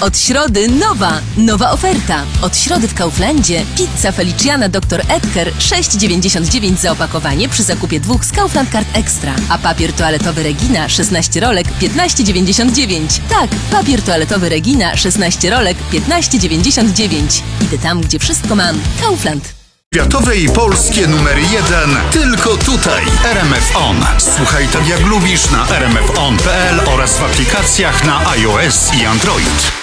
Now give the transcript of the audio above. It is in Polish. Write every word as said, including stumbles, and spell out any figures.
Od środy nowa, nowa oferta. Od środy w Kauflandzie pizza Feliciana doktor Edgar sześć dziewięćdziesiąt dziewięć za opakowanie przy zakupie dwóch z Kaufland Card Extra. A papier toaletowy Regina szesnaście rolek piętnaście dziewięćdziesiąt dziewięć. Tak, papier toaletowy Regina szesnaście rolek piętnaście dziewięćdziesiąt dziewięć. Idę tam, gdzie wszystko mam. Kaufland. Światowe i polskie numer jeden tylko tutaj. R M F On. Słuchaj tak jak lubisz na r m f on kropka p l oraz w aplikacjach na iOS i Android.